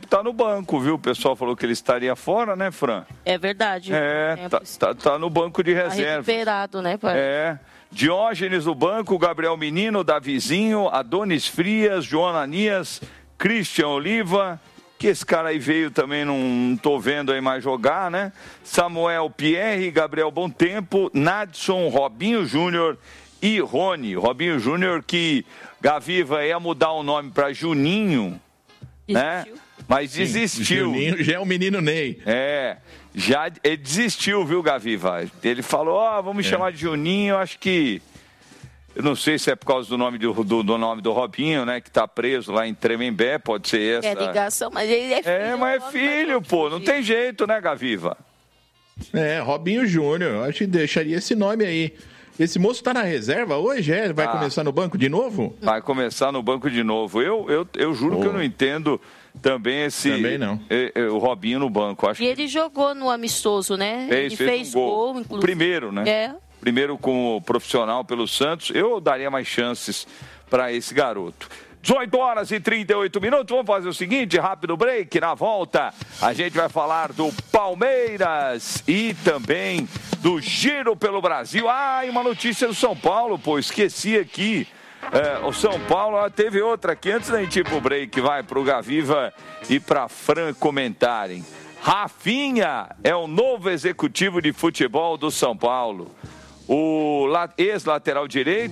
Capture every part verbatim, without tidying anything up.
está no banco, viu? O pessoal falou que ele estaria fora, né, Fran? É verdade. É, é tá, tá, tá no banco de reserva. Tá recuperado, né, pai? É. Diógenes no banco, Gabriel Menino, Davizinho, Adonis Frias, João Ananias, Christian Oliva, que esse cara aí veio também, não, não tô vendo aí mais jogar, né? Samuel Pierre, Gabriel Bontempo, Nadson, Robinho Júnior e Rony. Robinho Júnior que Gaviva ia mudar o nome para Juninho, né? Mas Sim, desistiu. Juninho já é o menino Ney. É, já ele desistiu, viu, Gaviva? Ele falou, ó, oh, vamos é. chamar de Juninho, acho que... Eu não sei se é por causa do nome do, do, do nome do Robinho, né? Que tá preso lá em Tremembé, pode ser essa. É ligação, mas ele é filho. É, mas é filho, pô, não tem jeito, né, Gaviva? É, Robinho Júnior, acho que deixaria esse nome aí. Esse moço tá na reserva hoje, é? Vai ah, começar no banco de novo? Vai começar no banco de novo. Eu, eu, eu juro oh. que eu não entendo também esse... Também não. E, e, o Robinho no banco. Acho e ele que... jogou no amistoso, né? Fez, ele fez, fez um gol. gol, inclusive. Primeiro, né? É. Primeiro como profissional pelo Santos, eu daria mais chances para esse garoto. dezoito horas e trinta e oito minutos, vamos fazer o seguinte, rápido break, na volta a gente vai falar do Palmeiras e também do Giro pelo Brasil. Ah, e uma notícia do São Paulo, pô, esqueci aqui. É, o São Paulo, ó, teve outra aqui, antes da gente ir pro break, vai pro Gaviva e pra Fran comentarem. Rafinha é o novo executivo de futebol do São Paulo. O ex-lateral direito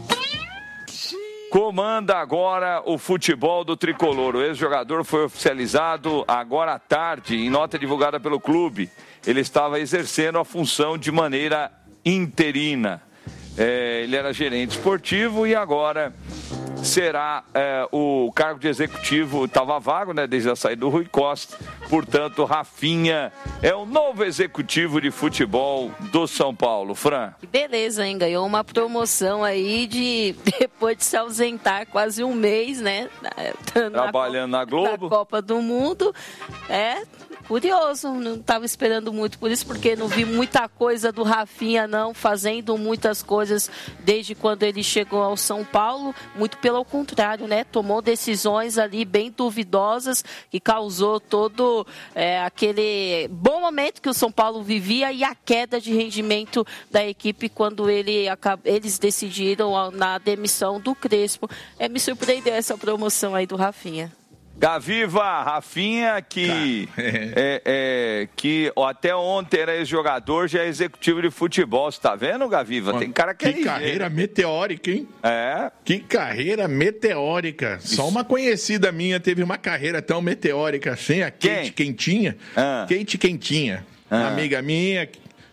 comanda agora o futebol do tricolor. O ex-jogador foi oficializado agora à tarde, em nota divulgada pelo clube. Ele estava exercendo a função de maneira interina. É, ele era gerente esportivo e agora será é, o cargo de executivo, estava vago, né, desde a saída do Rui Costa. Portanto, Rafinha é o novo executivo de futebol do São Paulo. Fran. Beleza, hein? Ganhou uma promoção aí de, depois de se ausentar quase um mês, né? Na, Trabalhando na, na Globo. Na Copa do Mundo. É curioso, não estava esperando muito por isso, porque não vi muita coisa do Rafinha, não, fazendo muitas coisas desde quando ele chegou ao São Paulo, muito pelo contrário, né? Tomou decisões ali bem duvidosas, que causou todo é, aquele bom momento que o São Paulo vivia e a queda de rendimento da equipe quando ele, eles decidiram na demissão do Crespo. É, me surpreendeu essa promoção aí do Rafinha. Gaviva, Rafinha, que, é, é, que ó, até ontem era ex-jogador, já é executivo de futebol. Você tá vendo, Gaviva? Tem cara que Que é carreira ligeiro. meteórica, hein? É. Que carreira meteórica. Isso. Só uma conhecida minha teve uma carreira tão meteórica assim, a Kate Quentinha. Ah. Kate Quentinha, ah. amiga minha,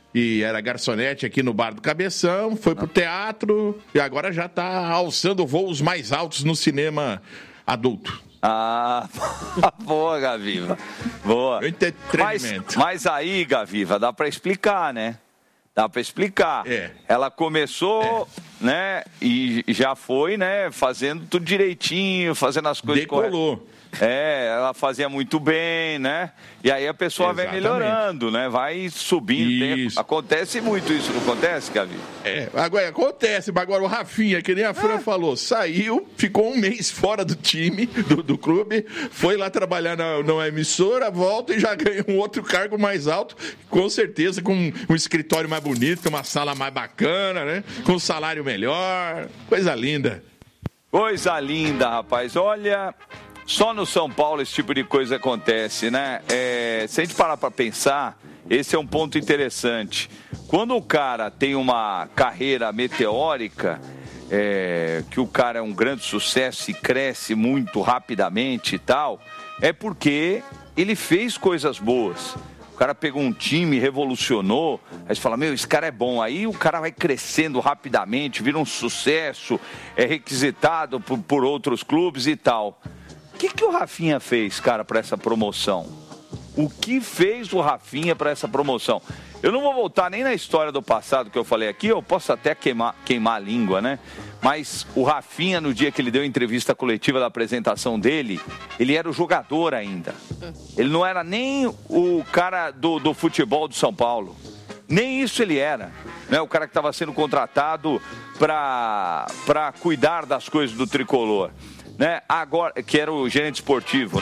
e era garçonete aqui no Bar do Cabeção, foi pro teatro e agora já tá alçando voos mais altos no cinema adulto. Ah, boa, Gaviva. Boa. Mas, mas aí, Gaviva, dá para explicar, né? Dá para explicar. É. Ela começou, é. né? E já foi, né? Fazendo tudo direitinho, fazendo as coisas Decolou. corretas. É, ela fazia muito bem, né? E aí a pessoa Exatamente. vai melhorando, né? Vai subindo. Acontece muito isso, não acontece, Gavi? É, agora acontece, mas agora o Rafinha, que nem a Fran ah. falou, saiu, ficou um mês fora do time, do, do clube, foi lá trabalhar na, na emissora, volta e já ganha um outro cargo mais alto, com certeza com um, um escritório mais bonito, uma sala mais bacana, né? Com um salário melhor, coisa linda. Coisa linda, rapaz. Olha... Só no São Paulo esse tipo de coisa acontece, né? É, se a gente parar para pensar, esse é um ponto interessante. Quando o cara tem uma carreira meteórica, é, que o cara é um grande sucesso e cresce muito rapidamente e tal, é porque ele fez coisas boas. O cara pegou um time, revolucionou, aí você fala, meu, esse cara é bom. Aí o cara vai crescendo rapidamente, vira um sucesso, é requisitado por, por outros clubes e tal. O que, que o Rafinha fez, cara, para essa promoção? O que fez o Rafinha para essa promoção? Eu não vou voltar nem na história do passado que eu falei aqui, eu posso até queimar, queimar a língua, né? Mas o Rafinha, no dia que ele deu a entrevista coletiva da apresentação dele, ele era o jogador ainda. Ele não era nem o cara do, do futebol do São Paulo. Nem isso ele era. Né? O cara que estava sendo contratado para para cuidar das coisas do tricolor. Né? Agora, que era o gerente esportivo, né?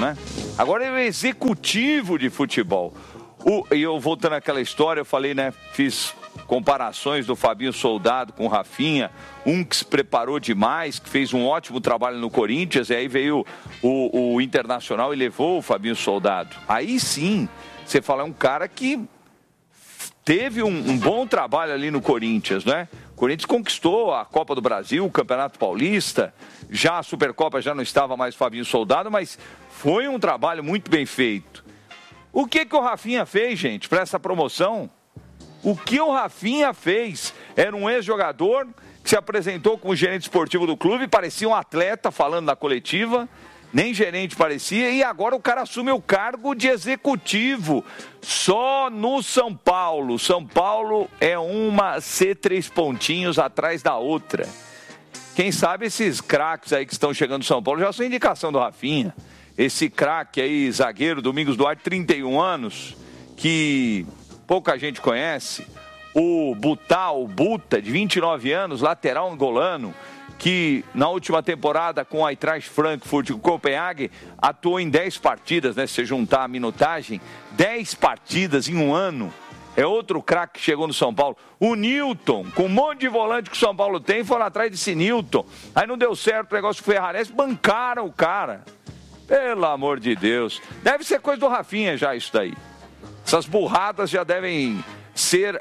Agora é o executivo de futebol. O, e eu voltando àquela história, eu falei, né? Fiz comparações do Fabinho Soldado com o Rafinha. Um que se preparou demais, que fez um ótimo trabalho no Corinthians. E aí veio o, o Internacional e levou o Fabinho Soldado. Aí sim, você fala, é um cara que teve um, um bom trabalho ali no Corinthians, né? O Corinthians conquistou a Copa do Brasil, o Campeonato Paulista. Já a Supercopa já não estava mais Fabinho Soldado, mas foi um trabalho muito bem feito. O que que o Rafinha fez, gente, para essa promoção? O que o Rafinha fez? Era um ex-jogador que se apresentou como gerente esportivo do clube, parecia um atleta falando na coletiva, nem gerente parecia, e agora o cara assume o cargo de executivo, só no São Paulo. São Paulo é uma C três pontinhos atrás da outra. Quem sabe esses craques aí que estão chegando no São Paulo já são indicação do Rafinha. Esse craque aí, zagueiro, Domingos Duarte, trinta e um anos, que pouca gente conhece. O Butal, o Buta, de vinte e nove anos, lateral angolano, que na última temporada com a Eintracht Frankfurt e o Copenhague atuou em dez partidas, né? Se você juntar a minutagem, dez partidas em um ano. É outro craque que chegou no São Paulo. O Newton, com um monte de volante que o São Paulo tem, foram atrás desse Newton. Aí não deu certo o negócio com o Ferrares, bancaram o cara. Pelo amor de Deus. Deve ser coisa do Rafinha já isso daí. Essas burradas já devem ser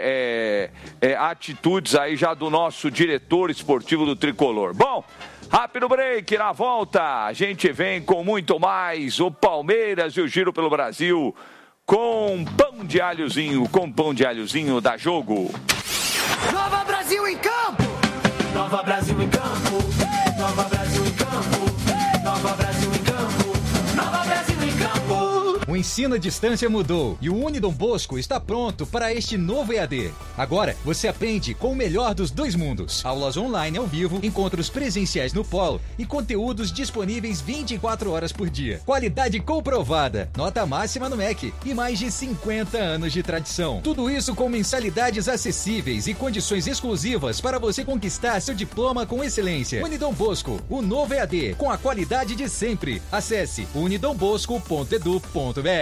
é, é, é, atitudes aí já do nosso diretor esportivo do Tricolor. Bom, rápido break, na volta a gente vem com muito mais. O Palmeiras e o Giro pelo Brasil com pão de alhozinho, com pão de alhozinho da Jogo. Nova Brasil em campo! Nova Brasil em campo! Nova Brasil em campo! Nova Brasil em campo! Nova Brasil em campo! O ensino à distância mudou e o Unidom Bosco está pronto para este novo E A D. Agora, você aprende com o melhor dos dois mundos. Aulas online ao vivo, encontros presenciais no polo e conteúdos disponíveis vinte e quatro horas por dia. Qualidade comprovada, nota máxima no M E C e mais de cinquenta anos de tradição. Tudo isso com mensalidades acessíveis e condições exclusivas para você conquistar seu diploma com excelência. Unidom Bosco, o novo E A D, com a qualidade de sempre. Acesse unidom bosco ponto edu ponto br.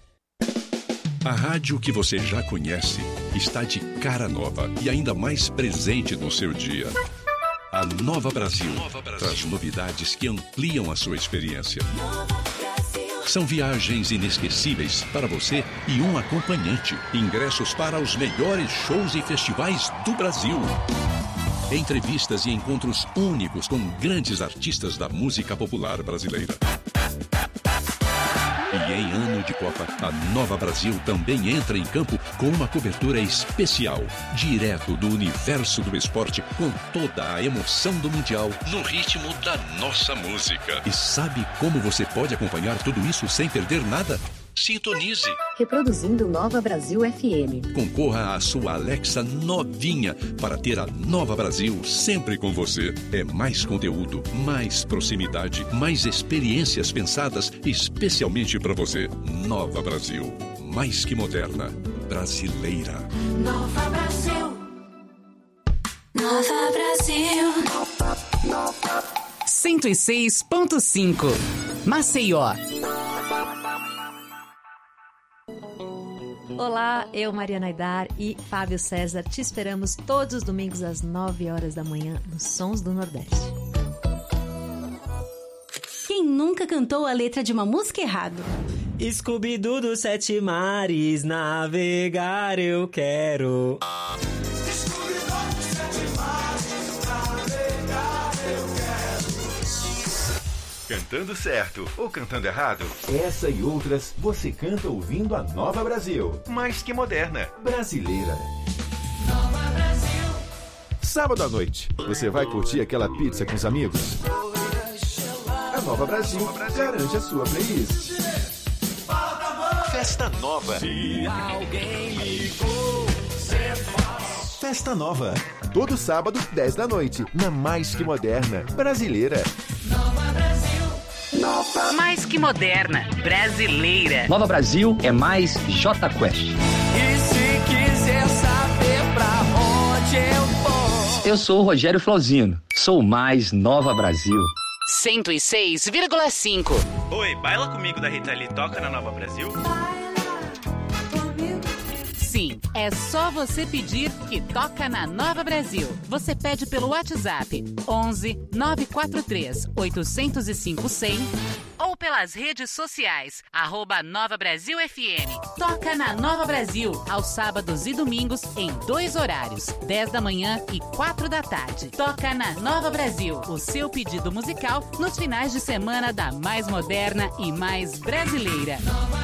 A rádio que você já conhece está de cara nova e ainda mais presente no seu dia. A Nova Brasil, Nova Brasil traz novidades que ampliam a sua experiência. São viagens inesquecíveis para você e um acompanhante. Ingressos para os melhores shows e festivais do Brasil. Entrevistas e encontros únicos com grandes artistas da música popular brasileira. E em ano de Copa, a Nova Brasil também entra em campo com uma cobertura especial, direto do universo do esporte, com toda a emoção do Mundial, no ritmo da nossa música. E sabe como você pode acompanhar tudo isso sem perder nada? Sintonize. Reproduzindo Nova Brasil F M. Concorra à sua Alexa novinha para ter a Nova Brasil sempre com você. É mais conteúdo, mais proximidade, mais experiências pensadas especialmente para você. Nova Brasil, mais que moderna, brasileira. Nova Brasil. Nova Brasil. cento e seis ponto cinco. Maceió. Olá, eu, Mariana Aidar e Fábio César te esperamos todos os domingos às nove horas da manhã nos Sons do Nordeste. Quem nunca cantou a letra de uma música errado? Scooby-Doo dos Sete Mares, navegar eu quero. Cantando certo ou cantando errado? Essa e outras você canta ouvindo a Nova Brasil. Mais que moderna. Brasileira. Nova Brasil. Sábado à noite, você vai curtir aquela pizza com os amigos? A Nova Brasil garante a sua playlist. Festa Nova. Se alguém ligou, você faz. Festa Nova. Todo sábado, dez da noite, na Mais Que Moderna. Brasileira. Nova Brasil. Nova. Mais que moderna, brasileira. Nova Brasil é mais J Quest. E se quiser saber pra onde eu vou? Eu sou o Rogério Flauzino, sou mais Nova Brasil. cento e seis vírgula cinco. Oi, baila comigo da Rita Lee, toca na Nova Brasil? Sim, é só você pedir que toca na Nova Brasil. Você pede pelo WhatsApp onze nove quatro três oito zero cinco cem ou pelas redes sociais, arroba Nova Brasil F M. Toca na Nova Brasil, aos sábados e domingos, em dois horários, dez da manhã e quatro da tarde. Toca na Nova Brasil, o seu pedido musical nos finais de semana da mais moderna e mais brasileira.